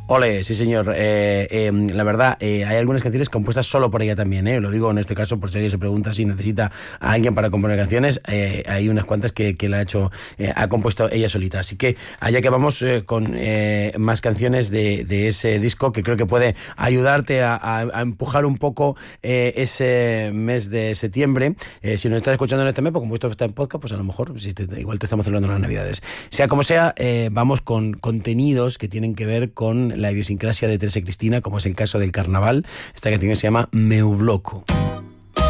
Ole, sí señor. La verdad, hay algunas canciones compuestas solo por ella también, lo digo en este caso por si alguien se pregunta si necesita a alguien para componer canciones. Hay unas cuantas que la ha hecho, ha compuesto ella solita. Así que allá que vamos con más canciones de ese disco que creo que puede ayudarte a empujar un poco ese mes de septiembre. Si nos estás escuchando en este mes, porque como esto está en podcast, pues a lo mejor igual te estamos celebrando las Navidades. Sea como sea, vamos con contenidos que tienen que ver con la idiosincrasia de Teresa Cristina, como es el caso del carnaval. Esta canción se llama Meu Bloco.